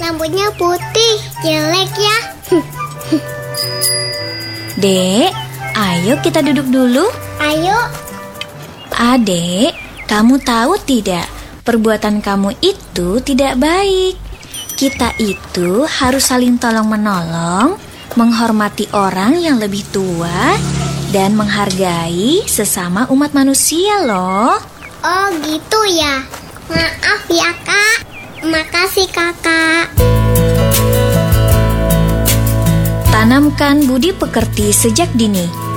Rambutnya putih, jelek ya. Dek, ayo kita duduk dulu. Ayo. Adek, kamu tahu tidak, perbuatan kamu itu tidak baik. Kita itu harus saling tolong-menolong, menghormati orang yang lebih tua, dan menghargai sesama umat manusia loh. Oh gitu ya. Maaf ya Kak. Makasih Kakak. Tanamkan budi pekerti sejak dini.